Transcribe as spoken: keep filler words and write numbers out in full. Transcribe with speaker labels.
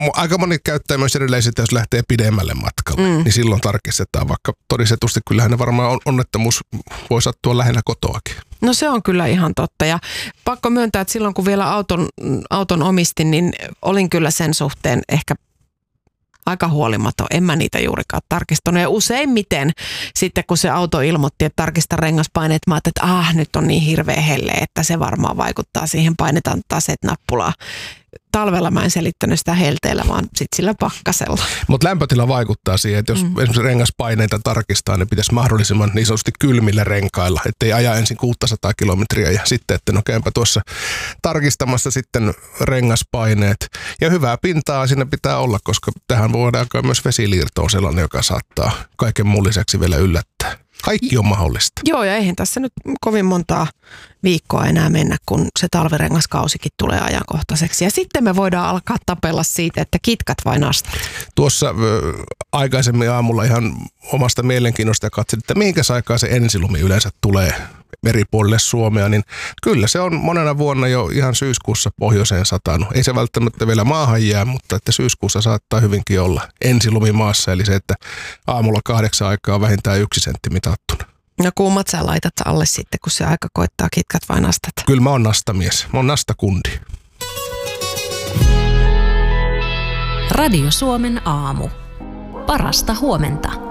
Speaker 1: aika moni käyttää myös edelleen sitä, jos lähtee pidemmälle matkalle, mm. niin silloin tarkistetaan, vaikka todistetusti kyllähän ne varmaan onnettomuus voi sattua lähellä kotoakin.
Speaker 2: No se on kyllä ihan totta ja pakko myöntää, että silloin kun vielä auton, auton omistin, niin olin kyllä sen suhteen ehkä aika huolimaton. En mä niitä juurikaan tarkistanut. Ja useimmiten sitten, kun se auto ilmoitti, että tarkista rengaspaineet, mä ajattelin, että ah, nyt on niin hirveä helle, että se varmaan vaikuttaa siihen, painetaan taset-nappulaa. Talvella mä en selittänyt sitä helteellä, vaan sitten sillä pakkasella.
Speaker 1: Mutta lämpötila vaikuttaa siihen, että jos mm. esimerkiksi rengaspaineita tarkistaa, niin pitäisi mahdollisimman niin sanotusti kylmillä renkailla, ettei aja ensin kuusisataa kilometriä ja sitten, että no käympä tuossa tarkistamassa sitten rengaspaineet. Ja hyvää pintaa siinä pitää olla, koska tähän voidaan myös vesiliirto on sellainen, joka saattaa kaiken muun lisäksi vielä yllättää. Kaikki on mahdollista.
Speaker 2: Joo, ja eihän tässä nyt kovin montaa viikkoa enää mennä, kun se talvirengaskausikin tulee ajankohtaiseksi. Ja sitten me voidaan alkaa tapella siitä, että kitkat vai nastat.
Speaker 1: Tuossa ö, aikaisemmin aamulla ihan omasta mielenkiinnosta katselin, että mihinkäs aikaa se ensilumi yleensä tulee eri puolille Suomea, niin kyllä se on monena vuonna jo ihan syyskuussa pohjoiseen satanut. Ei se välttämättä vielä maahan jää, mutta että syyskuussa saattaa hyvinkin olla ensilumi maassa, eli se, että aamulla kahdeksan aikaa on vähintään yksi sentti mitattuna.
Speaker 2: No kuumat sä laitat alle sitten, kun se aika koittaa, kitkat vai nastat?
Speaker 1: Kyllä mä oon nastamies, mä oon nastakundi.
Speaker 3: Radio Suomen aamu. Parasta huomenta.